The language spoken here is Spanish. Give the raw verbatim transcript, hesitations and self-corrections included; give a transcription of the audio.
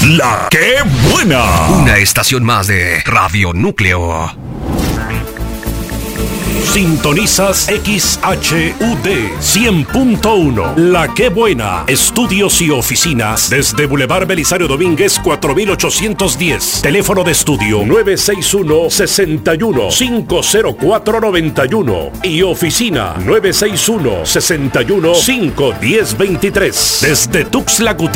La que buena. Una estación más de Radio Núcleo. Sintonizas X H U D cien punto uno. La que buena. Estudios y oficinas desde Boulevard Belisario Domínguez cuatro mil ochocientos diez. Teléfono de estudio nueve seis uno, seis uno, cinco cero cuatro, nueve uno y oficina nueve seis uno, seis uno, cinco uno cero, dos tres. Desde Tuxtla Gutiérrez.